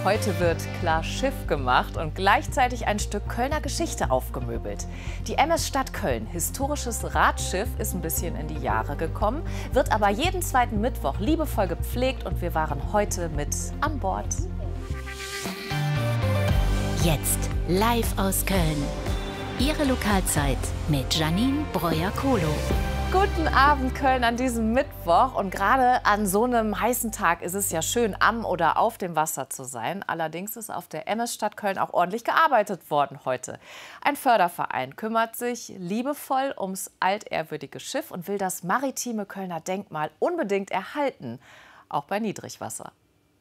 Heute wird klar Schiff gemacht und gleichzeitig ein Stück Kölner Geschichte aufgemöbelt. Die MS Stadt Köln, historisches Radschiff, ist ein bisschen in die Jahre gekommen, wird aber jeden zweiten Mittwoch liebevoll gepflegt und wir waren heute mit an Bord. Jetzt live aus Köln. Ihre Lokalzeit mit Janine Breuer-Kohlo. Guten Abend Köln an diesem Mittwoch und gerade an so einem heißen Tag ist es ja schön, am oder auf dem Wasser zu sein. Allerdings ist auf der MS Stadt Köln auch ordentlich gearbeitet worden heute. Ein Förderverein kümmert sich liebevoll ums altehrwürdige Schiff und will das maritime Kölner Denkmal unbedingt erhalten, auch bei Niedrigwasser.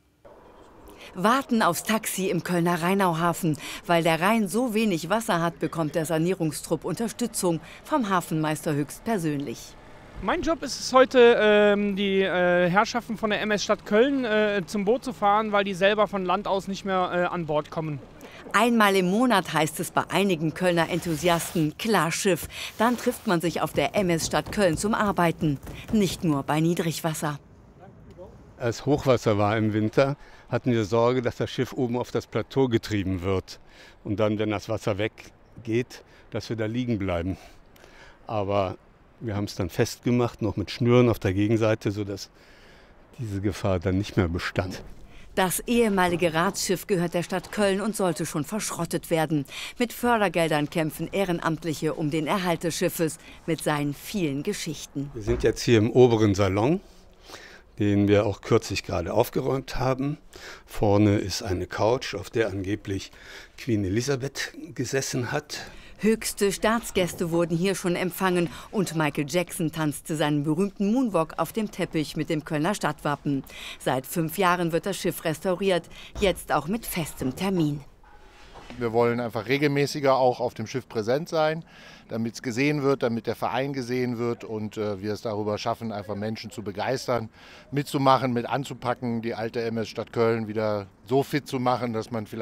Warten aufs Taxi im Kölner Rheinauhafen. Weil der Rhein so wenig Wasser hat, bekommt der Sanierungstrupp Unterstützung vom Hafenmeister höchstpersönlich. Mein Job ist es heute, die Herrschaften von der MS Stadt Köln zum Boot zu fahren, weil die selber von Land aus nicht mehr an Bord kommen. Einmal im Monat heißt es bei einigen Kölner Enthusiasten klar Schiff. Dann trifft man sich auf der MS Stadt Köln zum Arbeiten. Nicht nur bei Niedrigwasser. Als Hochwasser war im Winter, hatten wir Sorge, dass das Schiff oben auf das Plateau getrieben wird. Und dann, wenn das Wasser weggeht, dass wir da liegen bleiben. Aber wir haben es dann festgemacht, noch mit Schnüren auf der Gegenseite, sodass diese Gefahr dann nicht mehr bestand. Das ehemalige Ratsschiff gehört der Stadt Köln und sollte schon verschrottet werden. Mit Fördergeldern kämpfen Ehrenamtliche um den Erhalt des Schiffes mit seinen vielen Geschichten. Wir sind jetzt hier im oberen Salon, den wir auch kürzlich gerade aufgeräumt haben. Vorne ist eine Couch, auf der angeblich Queen Elisabeth gesessen hat. Höchste Staatsgäste wurden hier schon empfangen und Michael Jackson tanzte seinen berühmten Moonwalk auf dem Teppich mit dem Kölner Stadtwappen. Seit 5 Jahren wird das Schiff restauriert, jetzt auch mit festem Termin. Wir wollen einfach regelmäßiger auch auf dem Schiff präsent sein, damit es gesehen wird, damit der Verein gesehen wird und wir es darüber schaffen, einfach Menschen zu begeistern, mitzumachen, mit anzupacken, die alte MS Stadt Köln wieder so fit zu machen, dass man vielleicht